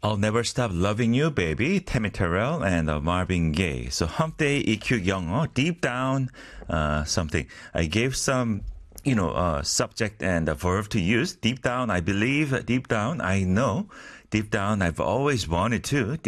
I'll Never Stop Loving You, Baby, Tammy Terrell and Marvin Gaye. So Hump Day, EQ 영어, deep down, something. I gave some, subject and a verb to use. Deep down, I believe. Deep down, I know. Deep down, I've always wanted to.